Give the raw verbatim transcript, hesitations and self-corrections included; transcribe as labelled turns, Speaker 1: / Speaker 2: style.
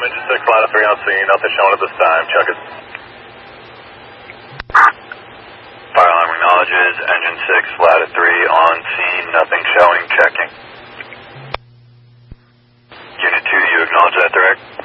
Speaker 1: um, engine six, ladder three on scene, nothing showing at this time, check it. Fire alarm acknowledges, engine six, ladder three on scene, nothing showing, checking. Unit two, you acknowledge that, direct?